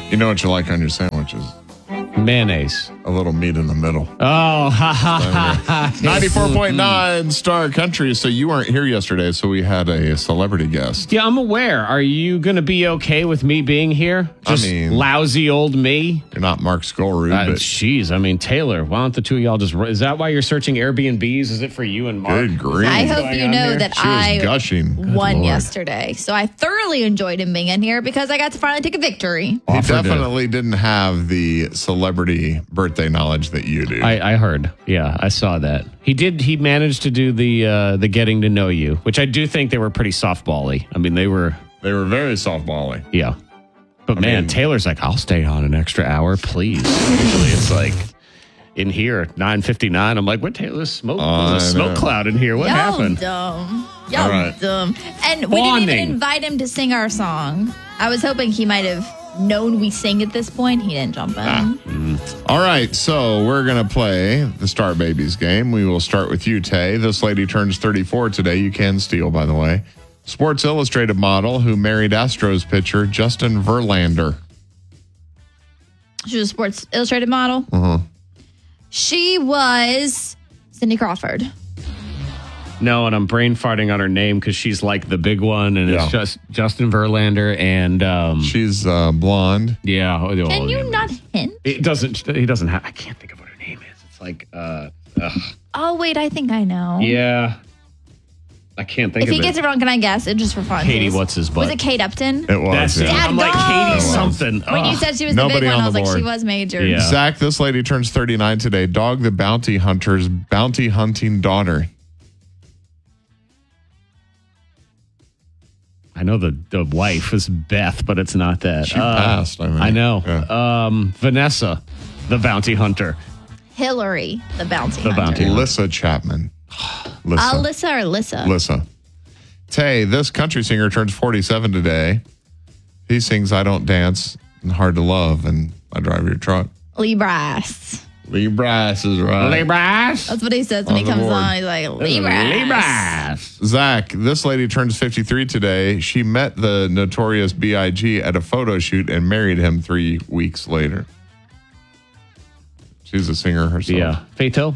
You know what you like on your sandwiches? Mayonnaise. A little meat in the middle. Oh, ha, ha, ha. 94.9 Star Country. So you weren't here yesterday, so we had a celebrity guest. Yeah, I'm aware. Are you going to be okay with me being here? Just lousy old me? You're not Mark Skolrud, but... Jeez, I mean, Taylor, why don't the two of y'all just... Is that why you're searching Airbnbs? Is it for you and Mark? Good grief. I hope you know that I won yesterday. So I thoroughly enjoyed him being in here because I got to finally take a victory. He definitely didn't have the celebrity birthday knowledge that you do. I heard. Yeah, I saw that. He managed to do the getting to know you, which I do think they were pretty softball-y. I mean, they were very softball-y. Yeah. But Taylor's like, I'll stay on an extra hour, please. Usually it's like in here at 9:59. I'm like, what Taylor's smoke? There's a smoke cloud in here. What happened? Dumb. Y'all dumb. And we didn't even invite him to sing our song. I was hoping he might have known we sing at this point. He didn't jump in. All right, so we're going to play the Star Babies game. We will start with you, Tay. This lady turns 34 today. You can steal, by the way. Sports Illustrated model who married Astros pitcher Justin Verlander. She was a Sports Illustrated model? Uh-huh. She was Cindy Crawford. No, and I'm brain farting on her name because she's like the big one, and it's just Justin Verlander, and she's blonde. Yeah. Can you not hint? He doesn't have. I can't think of what her name is. It's like. Oh wait, I think I know. Yeah. I can't think of it. If he gets it wrong, can I guess it just for fun? Katie, what's his butt? Was it Kate Upton? It was. That's I'm like Katie something. When you said she was the big one, I was like, she was major. Yeah. Zach, this lady turns 39 today. Dog the Bounty Hunter's bounty hunting daughter. I know the wife is Beth, but it's not that. She passed. I know. Yeah. Vanessa, the bounty hunter. Hillary, the bounty hunter. Lissa Chapman. Alyssa or Lissa? Lissa. Tay, this country singer turns 47 today. He sings I Don't Dance and Hard to Love and I Drive Your Truck. Lee Brice. Lee Brice is right. Lee Brice? That's what he says when he comes on. He's like, Lee Brice. Lee Brice. Zach, this lady turns 53 today. She met the notorious B.I.G. at a photo shoot and married him 3 weeks later. She's a singer herself. Yeah. Faith Hill?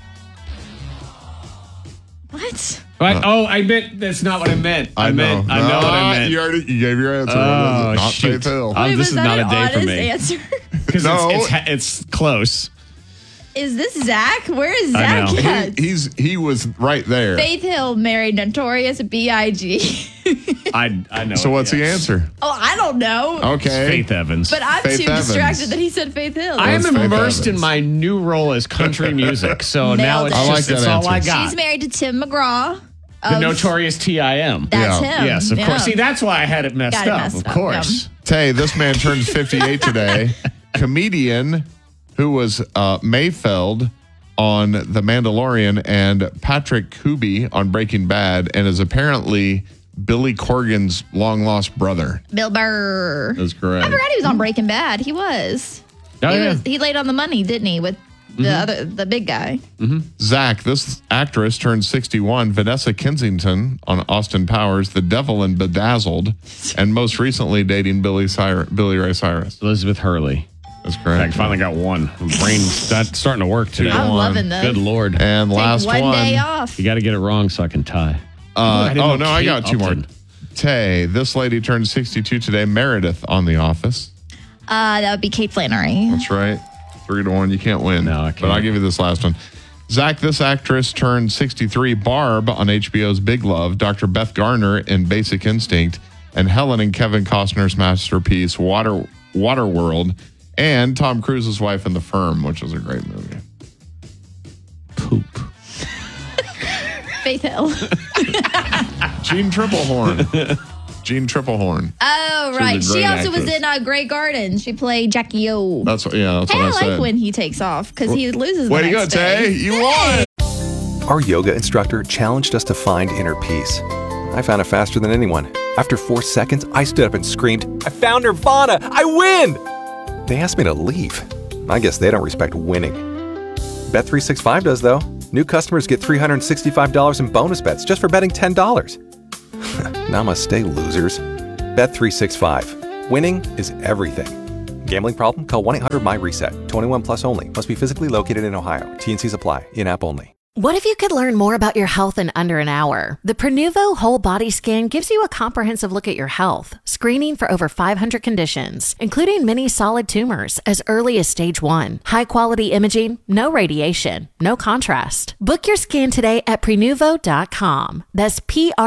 What? I meant that's not what I meant. I know what I meant. You gave your answer. Not Faith Hill. This is not a day for me. Because it's close. Is this Zach? Where is Zach at? He was right there. Faith Hill married Notorious B.I.G. I know. So what's the answer? Oh, I don't know. Okay. Faith Evans. But I'm too distracted that he said Faith Hill. I am immersed in my new role as country music. So now it's all I got. She's married to Tim McGraw. The notorious T.I.M. That's him. Yes, of course. See, that's why I had it messed up. Of course. Tay, this man turns 58 today. Comedian who was Mayfeld on The Mandalorian and Patrick Kuby on Breaking Bad and is apparently Billy Corgan's long-lost brother. Bill Burr. That's correct. I forgot he was on Breaking Bad. He was. He laid on the money, didn't he, with the big guy. Mm-hmm. Zach, this actress turned 61. Vanessa Kensington on Austin Powers, The Devil and Bedazzled, and most recently dating Billy Ray Cyrus. Elizabeth Hurley. That's correct. I finally got one. Brain's starting to work too. I'm loving this. Good Lord. And last one. One day off. You got to get it wrong so I can tie. I got two more. Tay, this lady turned 62 today. Meredith on The Office. That would be Kate Flannery. That's right. 3-1. You can't win. No, I can't. But I'll give you this last one. Zach, this actress turned 63. Barb on HBO's Big Love. Dr. Beth Garner in Basic Instinct. And Helen and Kevin Costner's masterpiece, Waterworld. And Tom Cruise's wife in The Firm, which was a great movie. Poop. Faith Hill. Jean Triplehorn. Oh, right. She also was in Grey Garden. She played Jackie O. That's what I said. I like when he takes off because he loses the next day. Way to go, Tay. You won. Our yoga instructor challenged us to find inner peace. I found it faster than anyone. After 4 seconds, I stood up and screamed, "I found Nirvana! I win!" They asked me to leave. I guess they don't respect winning. Bet365 does, though. New customers get $365 in bonus bets just for betting $10. Namaste, losers. Bet365. Winning is everything. Gambling problem? Call 1-800-MY-RESET. 21 plus only. Must be physically located in Ohio. T&Cs apply. In-app only. What if you could learn more about your health in under an hour? The Prenuvo Whole Body Scan gives you a comprehensive look at your health, screening for over 500 conditions, including many solid tumors as early as stage 1. High-quality imaging, no radiation, no contrast. Book your scan today at Prenuvo.com. That's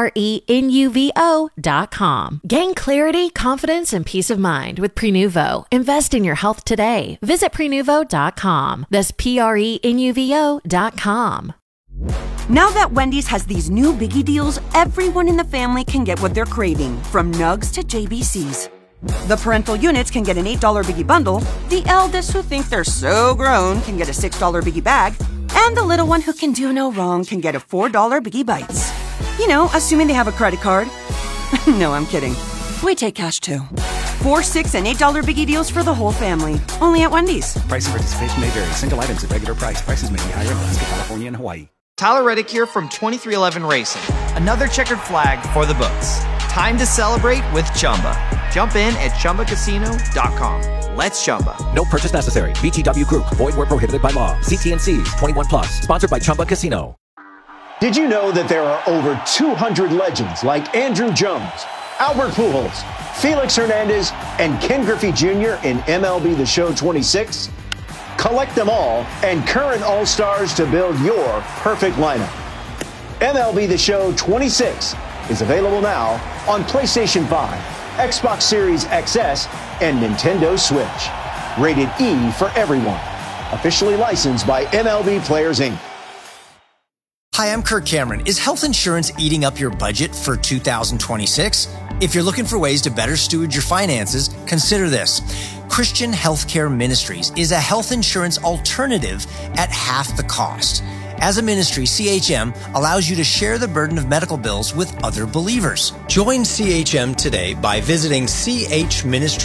Prenuvo.com. Gain clarity, confidence, and peace of mind with Prenuvo. Invest in your health today. Visit Prenuvo.com. That's Prenuvo.com. Now that Wendy's has these new biggie deals, everyone in the family can get what they're craving, from nugs to JBCs. The parental units can get an $8 biggie bundle, the eldest who think they're so grown can get a $6 biggie bag, and the little one who can do no wrong can get a $4 biggie bites. You know, assuming they have a credit card. No, I'm kidding. We take cash too. $4, $6, and $8 biggie deals for the whole family. Only at Wendy's. Price and participation may vary. Single items at regular price. Prices may be higher in Alaska, California, and Hawaii. Tyler Reddick here from 2311 Racing. Another checkered flag for the books. Time to celebrate with Chumba. Jump in at ChumbaCasino.com. Let's Chumba. No purchase necessary. VGW Group. Void where prohibited by law. See T&Cs. 21 plus. Sponsored by Chumba Casino. Did you know that there are over 200 legends like Andrew Jones, Albert Pujols, Felix Hernandez, and Ken Griffey Jr. in MLB The Show 26? Collect them all and current All-Stars to build your perfect lineup. MLB The Show 26 is available now on PlayStation 5, Xbox Series XS, and Nintendo Switch. Rated E for everyone. Officially licensed by MLB Players, Inc. Hi, I'm Kirk Cameron. Is health insurance eating up your budget for 2026? If you're looking for ways to better steward your finances, consider this. Christian Healthcare Ministries is a health insurance alternative at half the cost. As a ministry, CHM allows you to share the burden of medical bills with other believers. Join CHM today by visiting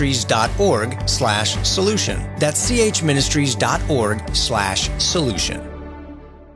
chministries.org/solution. That's chministries.org/solution.